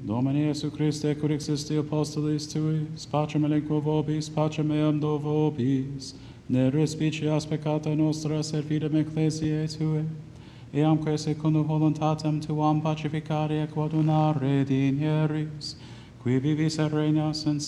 Domini Iesu Christe, cur existi apostolis tuis, pacem elenquo vobis, pacem eam do vobis, ne respicias peccata nostra servidem ecclesiae tue, eamque secundum voluntatem tuam pacificare et coadunare dinieris, qui vivis et regnas in